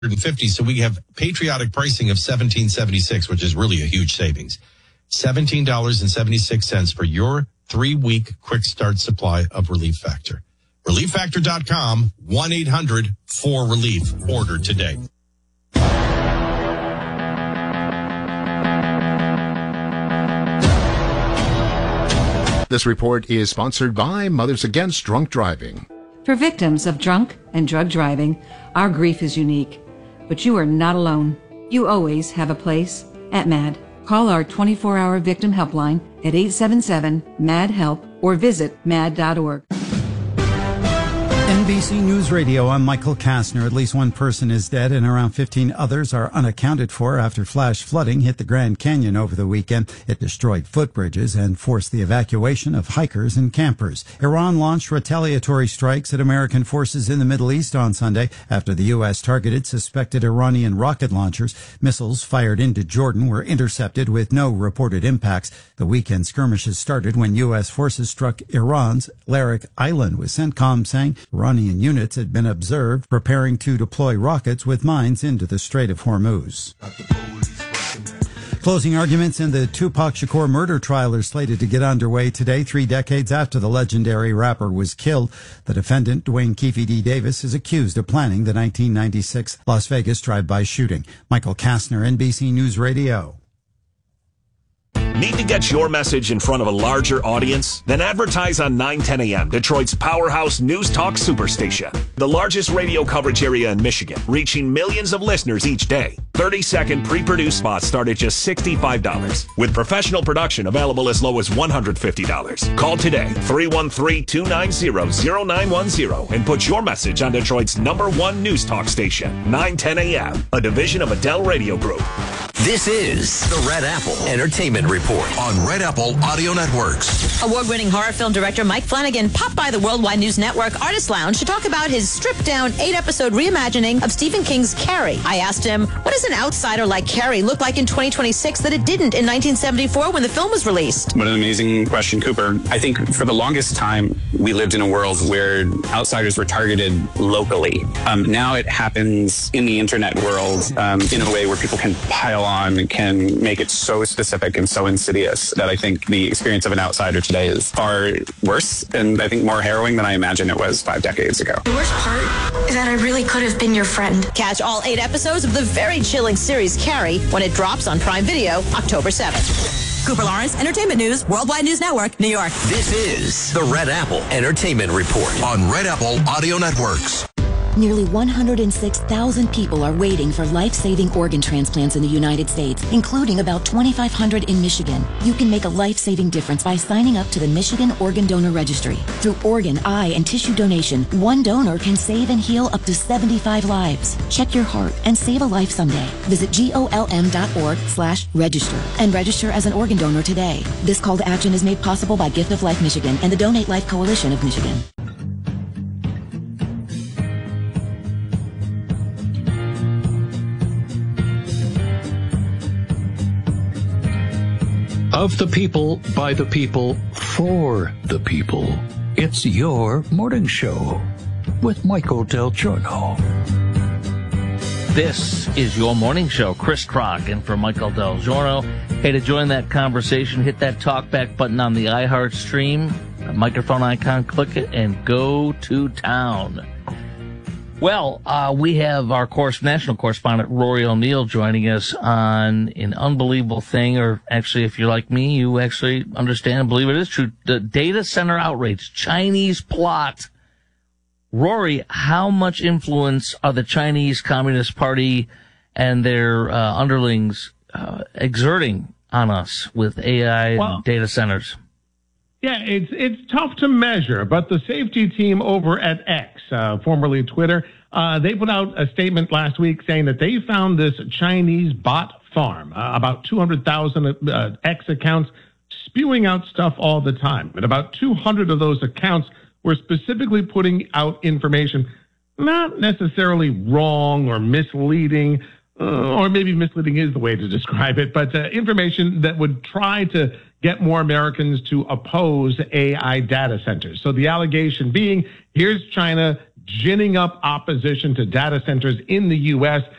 $150. So we have patriotic pricing of $17.76, which is really a huge savings. $17.76 for your 3-week quick start supply of Relief Factor. ReliefFactor.com, 1-800-4RELIEF. Order today. This report is sponsored by Mothers Against Drunk Driving. For victims of drunk and drug driving, our grief is unique. But you are not alone. You always have a place at MAD. Call our 24-hour victim helpline at 877-MAD-HELP or visit mad.org. NBC News Radio, I'm Michael Kastner. At least one person is dead and around 15 others are unaccounted for after flash flooding hit the Grand Canyon over the weekend. It destroyed footbridges and forced the evacuation of hikers and campers. Iran launched retaliatory strikes at American forces in the Middle East on Sunday after the U.S. targeted suspected Iranian rocket launchers. Missiles fired into Jordan were intercepted with no reported impacts. The weekend skirmishes started when U.S. forces struck Iran's Larak Island, with CENTCOM saying Iranian units had been observed preparing to deploy rockets with mines into the Strait of Hormuz. Closing arguments in the Tupac Shakur murder trial are slated to get underway today, 3 decades after the legendary rapper was killed. The defendant, Dwayne Keefe D. Davis, is accused of planning the 1996 Las Vegas drive-by shooting. Michael Kastner, NBC News Radio. Need to get your message in front of a larger audience? Then advertise on 910 AM, Detroit's powerhouse news talk superstation. The largest radio coverage area in Michigan, reaching millions of listeners each day. 30-second pre-produced spots start at just $65, with professional production available as low as $150. Call today, 313-290-0910, and put your message on Detroit's #1 news talk station, 910 AM, a division of Adele Radio Group. This is the Red Apple Entertainment Report on Red Apple Audio Networks. Award-winning horror film director Mike Flanagan popped by the Worldwide News Network Artist Lounge to talk about his stripped-down 8-episode reimagining of Stephen King's Carrie. I asked him, what does an outsider like Carrie look like in 2026 that it didn't in 1974 when the film was released? What an amazing question, Cooper. I think for the longest time, we lived in a world where outsiders were targeted locally. Now it happens in the internet world in a way where people can pile on and can make it so specific and so insidious that I think the experience of an outsider today is far worse and I think more harrowing than I imagined it was 5 decades ago. The worst part is that I really could have been your friend. Catch all 8 episodes of the very chilling series Carrie when it drops on Prime Video October 7th. Cooper Lawrence, Entertainment News, Worldwide News Network, New York. This is the Red Apple Entertainment Report on Red Apple Audio Networks. Nearly 106,000 people are waiting for life-saving organ transplants in the United States, including about 2,500 in Michigan. You can make a life-saving difference by signing up to the Michigan Organ Donor Registry. Through organ, eye, and tissue donation, one donor can save and heal up to 75 lives. Check your heart and save a life someday. Visit golm.org/register and register as an organ donor today. This call to action is made possible by Gift of Life Michigan and the Donate Life Coalition of Michigan. Of the people, by the people, for the people. It's your morning show with Michael Del Giorno. This is your morning show. Chris Kroc in for Michael Del Giorno. Hey, to join that conversation, hit that talkback button on the iHeart stream, microphone icon, click it, and go to town. Well, we have our national correspondent, Rory O'Neill, joining us on an unbelievable thing, or actually, if you're like me, you actually understand and believe it is true. The data center outrage, Chinese plot. Rory, how much influence are the Chinese Communist Party and their underlings exerting on us with AI and data centers? Yeah, it's tough to measure, but the safety team over at X, formerly Twitter, they put out a statement last week saying that they found this Chinese bot farm, about 200,000 X accounts spewing out stuff all the time. And about 200 of those accounts were specifically putting out information, not necessarily wrong or misleading, or maybe misleading is the way to describe it, but information that would try to get more Americans to oppose AI data centers. So the allegation being, here's China ginning up opposition to data centers in the U.S.